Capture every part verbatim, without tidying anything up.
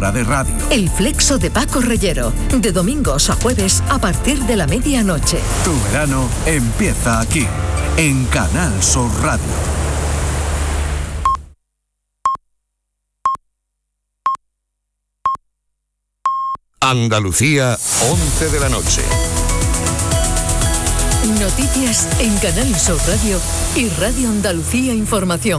hora de radio. El Flexo de Paco Reyero, de domingos a jueves a partir de la medianoche. Tu verano empieza aquí, en Canal Sur Radio. Andalucía, once de la noche. Noticias en Canal Sur Radio y Radio Andalucía Información.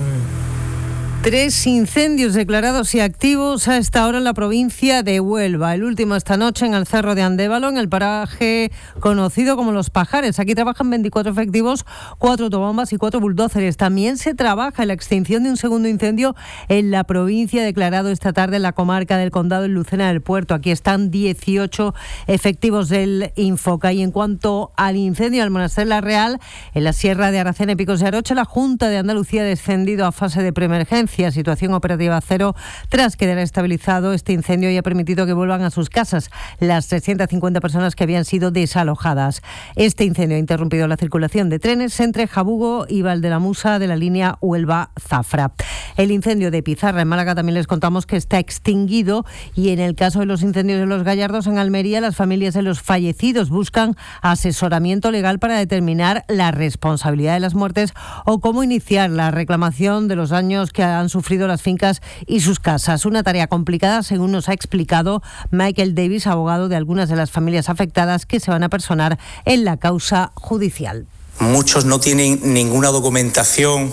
Tres incendios declarados y activos a esta hora en la provincia de Huelva. El último esta noche en el Cerro de Andévalo, en el paraje conocido como Los Pajares. Aquí trabajan veinticuatro efectivos, cuatro autobombas y cuatro bulldóceres. También se trabaja en la extinción de un segundo incendio en la provincia, declarado esta tarde en la comarca del Condado, en Lucena del Puerto. Aquí están dieciocho efectivos del Infoca. Y en cuanto al incendio al Monasterio La Real, en la Sierra de Aracena y Picos de Arocha, la Junta de Andalucía ha descendido a fase de preemergencia. Situación operativa cero tras quedar estabilizado este incendio y ha permitido que vuelvan a sus casas las trescientas cincuenta personas que habían sido desalojadas. Este incendio ha interrumpido la circulación de trenes entre Jabugo y Valdelamusa de la línea Huelva-Zafra. El incendio de Pizarra en Málaga también les contamos que está extinguido, y en el caso de los incendios de Los Gallardos en Almería, las familias de los fallecidos buscan asesoramiento legal para determinar la responsabilidad de las muertes o cómo iniciar la reclamación de los daños que han sufrido las fincas y sus casas. Una tarea complicada, según nos ha explicado Michael Davis, abogado de algunas de las familias afectadas que se van a personar en la causa judicial. Muchos no tienen ninguna documentación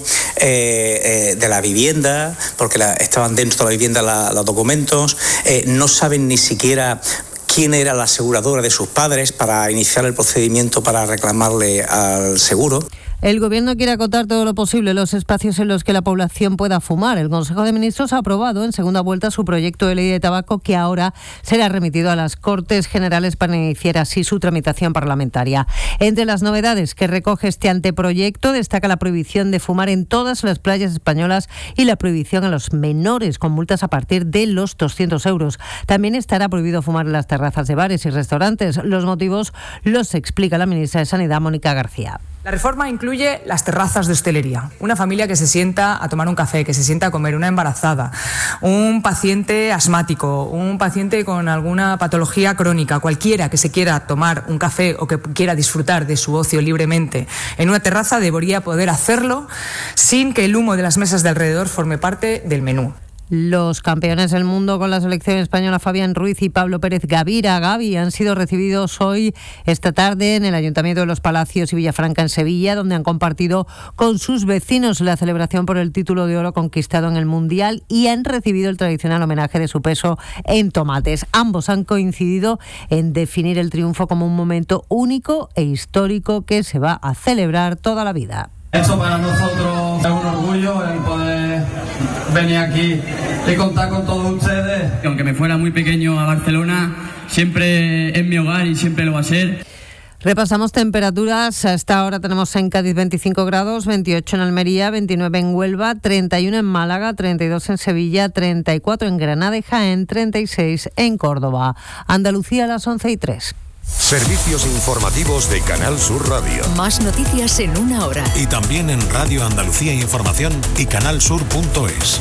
eh, eh, de la vivienda, porque la, estaban dentro de la vivienda la, los documentos, eh, no saben ni siquiera quién era la aseguradora de sus padres para iniciar el procedimiento para reclamarle al seguro. El Gobierno quiere acotar todo lo posible los espacios en los que la población pueda fumar. El Consejo de Ministros ha aprobado en segunda vuelta su proyecto de ley de tabaco, que ahora será remitido a las Cortes Generales para iniciar así su tramitación parlamentaria. Entre las novedades que recoge este anteproyecto destaca la prohibición de fumar en todas las playas españolas y la prohibición a los menores, con multas a partir de los doscientos euros. También estará prohibido fumar en las terrazas de bares y restaurantes. Los motivos los explica la ministra de Sanidad, Mónica García. La reforma incluye las terrazas de hostelería. Una familia que se sienta a tomar un café, que se sienta a comer, una embarazada, un paciente asmático, un paciente con alguna patología crónica, cualquiera que se quiera tomar un café o que quiera disfrutar de su ocio libremente en una terraza debería poder hacerlo sin que el humo de las mesas de alrededor forme parte del menú. Los campeones del mundo con la selección española, Fabián Ruiz y Pablo Pérez Gavira, Gavi, han sido recibidos hoy, esta tarde, en el Ayuntamiento de Los Palacios y Villafranca, en Sevilla, donde han compartido con sus vecinos la celebración por el título de oro conquistado en el Mundial y han recibido el tradicional homenaje de su peso en tomates. Ambos han coincidido en definir el triunfo como un momento único e histórico que se va a celebrar toda la vida. Eso para nosotros es un orgullo el poder venir aquí y contar con todos ustedes. Aunque me fuera muy pequeño a Barcelona, siempre es mi hogar y siempre lo va a ser. Repasamos temperaturas. Hasta ahora tenemos en Cádiz veinticinco grados, veintiocho en Almería, veintinueve en Huelva, treinta y uno en Málaga, treinta y dos en Sevilla, treinta y cuatro en Granada y Jaén, treinta y seis en Córdoba. Andalucía a las once y tres. Servicios informativos de Canal Sur Radio. Más noticias en una hora. Y también en Radio Andalucía Información y canalsur punto es.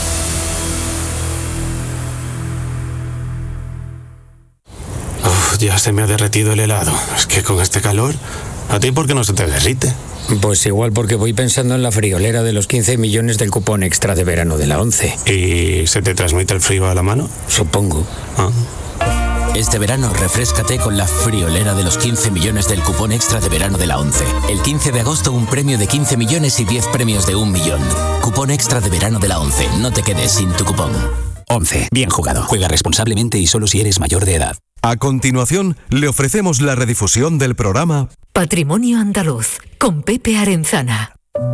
Uf, ya se me ha derretido el helado. Es que con este calor, ¿a ti por qué no se te derrite? Pues igual porque voy pensando en la friolera de los quince millones del cupón extra de verano de la ONCE. ¿Y se te transmite el frío a la mano? Supongo. Ah. Este verano refréscate con la friolera de los quince millones del cupón extra de verano de la ONCE. El quince de agosto un premio de quince millones y diez premios de un millón. Cupón extra de verano de la ONCE. No te quedes sin tu cupón. ONCE. Bien jugado. Juega responsablemente y solo si eres mayor de edad. A continuación, le ofrecemos la redifusión del programa Patrimonio Andaluz, con Pepe Arenzana.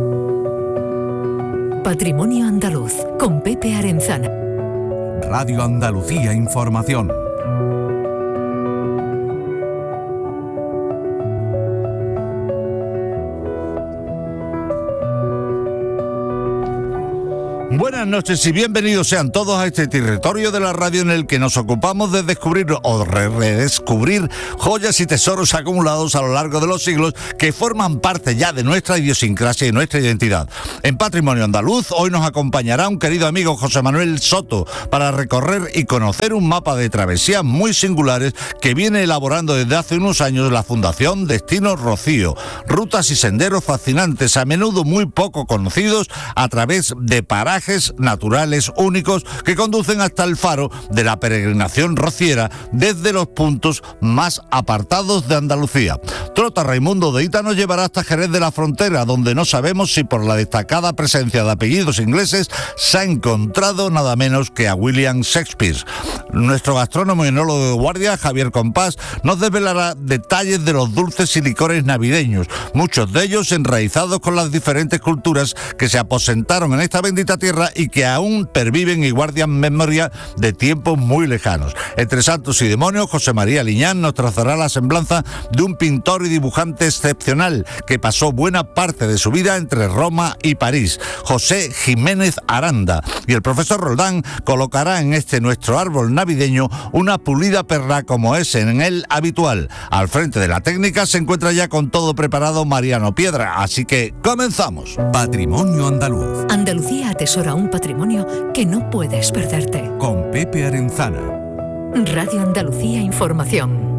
Patrimonio Andaluz, con Pepe Arenzana. Radio Andalucía Información. Buenas Buenas noches y bienvenidos sean todos a este territorio de la radio en el que nos ocupamos de descubrir o redescubrir joyas y tesoros acumulados a lo largo de los siglos que forman parte ya de nuestra idiosincrasia y nuestra identidad. En Patrimonio Andaluz hoy nos acompañará un querido amigo José Manuel Soto para recorrer y conocer un mapa de travesías muy singulares que viene elaborando desde hace unos años la Fundación Destino Rocío. Rutas y senderos fascinantes, a menudo muy poco conocidos, a través de parajes naturales únicos que conducen hasta el faro de la peregrinación rociera desde los puntos más apartados de Andalucía. Trota Raimundo de Ita nos llevará hasta Jerez de la Frontera, donde no sabemos si por la destacada presencia de apellidos ingleses se ha encontrado nada menos que a William Shakespeare. Nuestro gastrónomo y enólogo de guardia, Javier Compás, nos desvelará detalles de los dulces y licores navideños, muchos de ellos enraizados con las diferentes culturas que se aposentaron en esta bendita tierra y que aún perviven y guardan memoria de tiempos muy lejanos. Entre santos y demonios, José María Liñán nos trazará la semblanza de un pintor y dibujante excepcional que pasó buena parte de su vida entre Roma y París, José Jiménez Aranda. Y el profesor Roldán colocará en este nuestro árbol navideño una pulida perla como es en el habitual. Al frente de la técnica se encuentra ya con todo preparado Mariano Piedra, así que comenzamos. Patrimonio Andaluz. Andalucía atesora un patrimonio que no puedes perderte. Con Pepe Arenzana. Radio Andalucía Información.